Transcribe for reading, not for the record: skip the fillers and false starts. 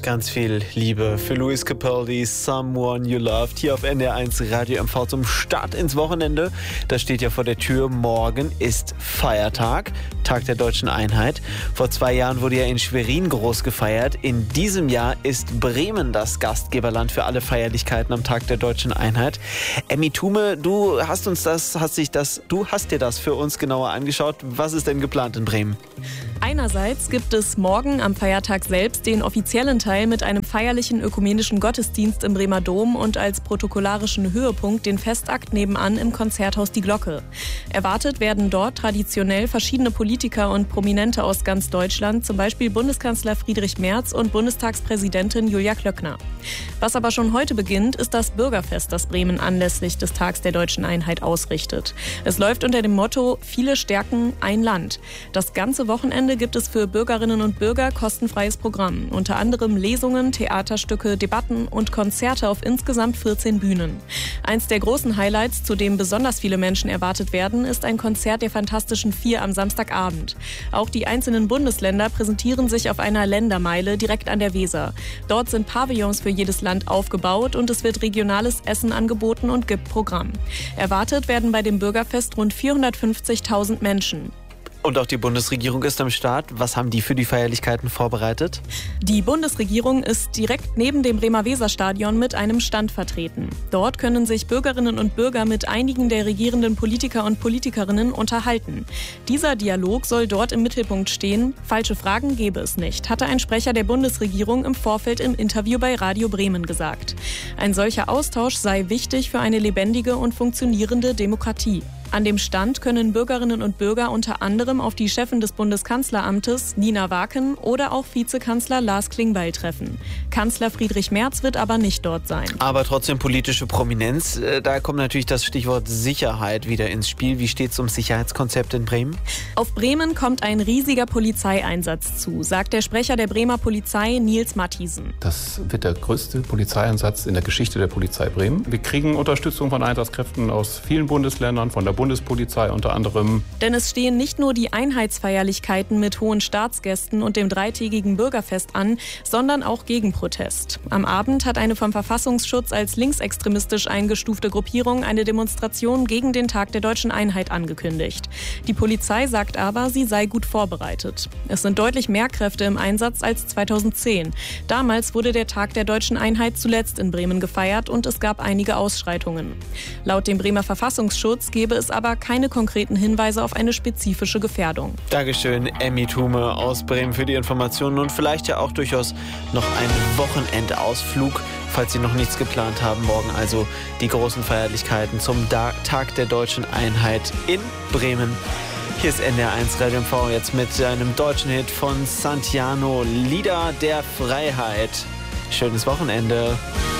Ganz viel Liebe für Lewis Capaldi, Someone You Loved, hier auf NDR1 Radio MV zum Start ins Wochenende. Das steht ja vor der Tür. Morgen ist Feiertag, Tag der Deutschen Einheit. Vor 2 Jahren wurde ja in Schwerin groß gefeiert. In diesem Jahr ist Bremen das Gastgeberland für alle Feierlichkeiten am Tag der Deutschen Einheit. Emmy Thume, du hast dir das für uns genauer angeschaut. Was ist denn geplant in Bremen? Einerseits gibt es morgen am Feiertag selbst den offiziellen Teil mit einem feierlichen ökumenischen Gottesdienst im Bremer Dom und als protokollarischen Höhepunkt den Festakt nebenan im Konzerthaus Die Glocke. Erwartet werden dort traditionell verschiedene Politiker und Prominente aus ganz Deutschland, zum Beispiel Bundeskanzler Friedrich Merz und Bundestagspräsidentin Julia Klöckner. Was aber schon heute beginnt, ist das Bürgerfest, das Bremen anlässlich des Tags der Deutschen Einheit ausrichtet. Es läuft unter dem Motto Viele stärken ein Land. Das ganze Wochenende gibt es für Bürgerinnen und Bürger kostenfreies Programm. Unter anderem Lesungen, Theaterstücke, Debatten und Konzerte auf insgesamt 14 Bühnen. Eins der großen Highlights, zu dem besonders viele Menschen erwartet werden, ist ein Konzert der Fantastischen Vier am Samstagabend. Auch die einzelnen Bundesländer präsentieren sich auf einer Ländermeile direkt an der Weser. Dort sind Pavillons für jedes Land aufgebaut und es wird regionales Essen angeboten und gibt Programm. Erwartet werden bei dem Bürgerfest rund 450.000 Menschen. Und auch die Bundesregierung ist am Start. Was haben die für die Feierlichkeiten vorbereitet? Die Bundesregierung ist direkt neben dem Bremer-Weser-Stadion mit einem Stand vertreten. Dort können sich Bürgerinnen und Bürger mit einigen der regierenden Politiker und Politikerinnen unterhalten. Dieser Dialog soll dort im Mittelpunkt stehen. Falsche Fragen gebe es nicht, hatte ein Sprecher der Bundesregierung im Vorfeld im Interview bei Radio Bremen gesagt. Ein solcher Austausch sei wichtig für eine lebendige und funktionierende Demokratie. An dem Stand können Bürgerinnen und Bürger unter anderem auf die Chefin des Bundeskanzleramtes, Nina Waken, oder auch Vizekanzler Lars Klingbeil treffen. Kanzler Friedrich Merz wird aber nicht dort sein. Aber trotzdem politische Prominenz. Da kommt natürlich das Stichwort Sicherheit wieder ins Spiel. Wie steht es um Sicherheitskonzept in Bremen? Auf Bremen kommt ein riesiger Polizeieinsatz zu, sagt der Sprecher der Bremer Polizei Nils Mathiesen. Das wird der größte Polizeieinsatz in der Geschichte der Polizei Bremen. Wir kriegen Unterstützung von Einsatzkräften aus vielen Bundesländern, von der Bundespolizei unter anderem. Denn es stehen nicht nur die Einheitsfeierlichkeiten mit hohen Staatsgästen und dem 3-tägigen Bürgerfest an, sondern auch Gegenprotest. Am Abend hat eine vom Verfassungsschutz als linksextremistisch eingestufte Gruppierung eine Demonstration gegen den Tag der Deutschen Einheit angekündigt. Die Polizei sagt aber, sie sei gut vorbereitet. Es sind deutlich mehr Kräfte im Einsatz als 2010. Damals wurde der Tag der Deutschen Einheit zuletzt in Bremen gefeiert und es gab einige Ausschreitungen. Laut dem Bremer Verfassungsschutz gebe es aber keine konkreten Hinweise auf eine spezifische Gefährdung. Dankeschön, Emmy Thume aus Bremen, für die Informationen und vielleicht ja auch durchaus noch ein Wochenendausflug, falls Sie noch nichts geplant haben. Morgen also die großen Feierlichkeiten zum Tag der Deutschen Einheit in Bremen. Hier ist NDR1 Radio MV jetzt mit einem deutschen Hit von Santiano, Lieder der Freiheit. Schönes Wochenende.